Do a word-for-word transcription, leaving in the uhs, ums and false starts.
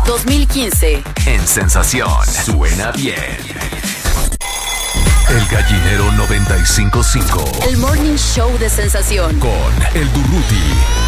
dos mil quince. En Sensación, suena bien. El Gallinero noventa y cinco punto cinco. El Morning Show de Sensación. Con El Durruti.